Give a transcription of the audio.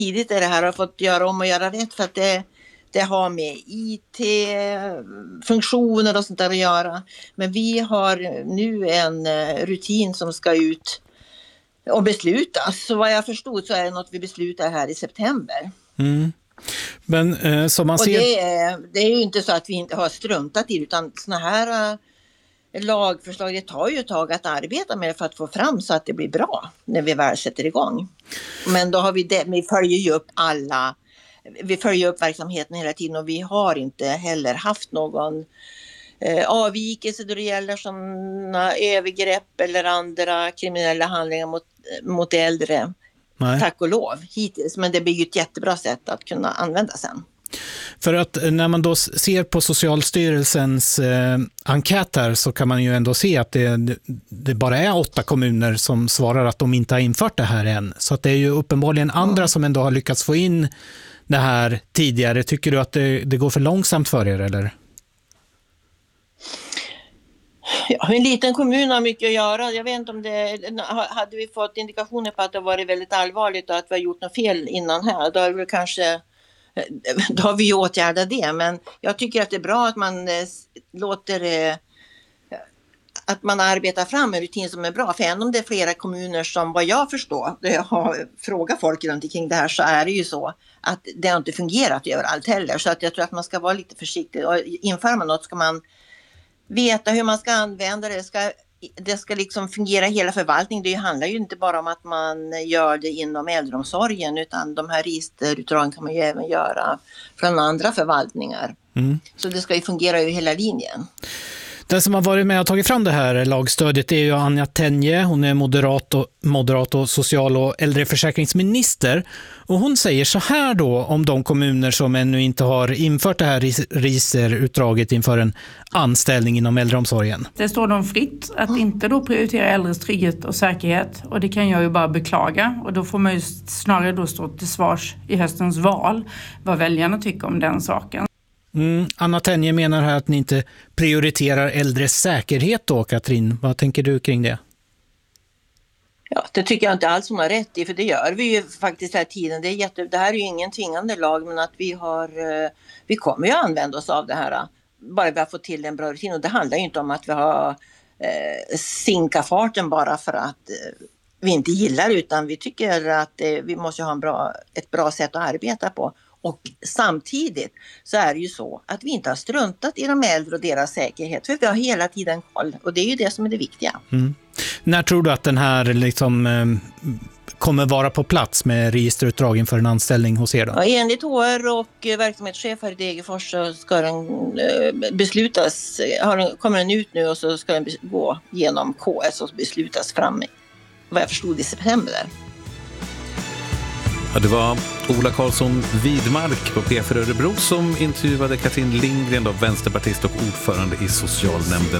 tidigt i det här har fått göra om och göra rätt för att det har med IT-funktioner och sånt där att göra. Men vi har nu en rutin som ska ut och beslutas. Så vad jag förstod så är det något vi beslutar här i september. Mm. Men som man ser... det är ju inte så att vi inte har struntat i det, utan såna här lagförslag, det tar ju ett tag att arbeta med för att få fram så att det blir bra när vi väl sätter igång. Men då har vi följer ju upp vi följer upp verksamheten hela tiden och vi har inte heller haft någon avvikelse då det gäller sådana övergrepp eller andra kriminella handlingar mot äldre. Nej. Tack och lov hittills, men det blir ju ett jättebra sätt att kunna använda sen. För att när man då ser på Socialstyrelsens enkäter så kan man ju ändå se att det bara är 8 kommuner som svarar att de inte har infört det här än. Så att det är ju uppenbarligen andra som ändå har lyckats få in det här tidigare. Tycker du att det går för långsamt för er eller? Ja, en liten kommun har mycket att göra. Jag vet inte om hade vi fått indikationer på att det har varit väldigt allvarligt och att vi har gjort något fel innan här. Då har vi ju åtgärdat det. Men jag tycker att det är bra att man att man arbetar fram en rutin som är bra. För även om det är flera kommuner som vad jag förstår, när jag har frågat folk runt omkring det här, så är det ju så att det har inte fungerat överallt heller. Så att jag tror att man ska vara lite försiktig. Och inför man något ska man veta hur man ska använda det. Det ska liksom fungera i hela förvaltningen. Det handlar ju inte bara om att man gör det inom äldreomsorgen, utan de här registerutdragen kan man ju även göra från andra förvaltningar. Mm. Så det ska ju fungera över hela linjen. Den som har varit med och tagit fram det här lagstödet är ju Anja Tenje. Hon är moderat och social- och äldreförsäkringsminister. Och hon säger så här då om de kommuner som ännu inte har infört det här registerutdraget inför en anställning inom äldreomsorgen. Det står dem fritt att inte då prioritera äldres trygghet och säkerhet. Och det kan jag ju bara beklaga. Och då får man ju snarare då stå till svars i höstens val vad väljarna tycker om den saken. Anna Tenje menar här att ni inte prioriterar äldres säkerhet då, Katrin. Vad tänker du kring det? Ja, det tycker jag inte alls hon har rätt i, för det gör vi ju faktiskt här tiden. Det här är ju ingen tvingande lag, men att vi kommer ju använda oss av det här bara vi har fått till en bra rutin. Och det handlar ju inte om att vi har sinka farten bara för att vi inte gillar, utan vi tycker att vi måste ha ett bra sätt att arbeta på. Och samtidigt så är det ju så att vi inte har struntat i de äldre och deras säkerhet. För vi har hela tiden koll. Och det är ju det som är det viktiga. Mm. När tror du att den här kommer vara på plats med registerutdragen för en anställning hos er då? Ja, enligt HR och verksamhetschef här i Degerfors så ska den beslutas. Kommer den ut nu och så ska den gå genom KS och beslutas fram, vad jag förstod, i september. Ja, det var Ola Karlsson Widmark på P4 Örebro som intervjuade Katrin Lindgren, då, vänsterpartist och ordförande i socialnämnden